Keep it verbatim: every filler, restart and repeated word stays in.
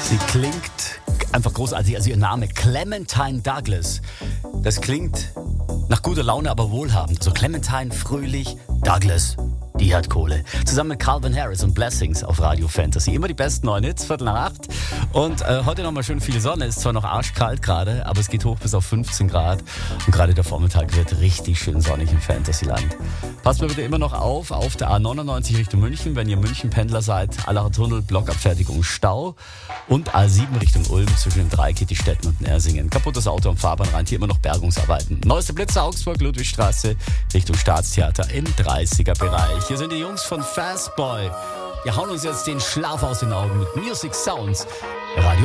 Sie klingt einfach großartig, also ihr Name Clementine Douglas. Das klingt nach guter Laune, aber wohlhabend. Also Clementine, fröhlich, Douglas, die hat Kohle. Zusammen mit Calvin Harris und Blessings auf Radio Fantasy. Immer die besten neuen Hits, Viertel nach acht. Und äh, heute nochmal schön viel Sonne. Ist zwar noch arschkalt gerade, aber es geht hoch bis auf fünfzehn Grad. Und gerade der Vormittag wird richtig schön sonnig im Fantasyland. Passt mir bitte immer noch auf, auf der A neunundneunzig Richtung München, wenn ihr München-Pendler seid. Allacher Tunnel, Blockabfertigung, Stau. Und A sieben Richtung Ulm zwischen den Dreikitti-Städten und Nersingen. Kaputtes Auto am Fahrbahnrand, hier immer noch Bergungsarbeiten. Neueste Blitzer, Augsburg, Ludwigstraße, Richtung Staatstheater im dreißiger-Bereich. Hier sind die Jungs von Fastboy. Wir hauen uns jetzt den Schlaf aus den Augen mit Music Sounds. Radio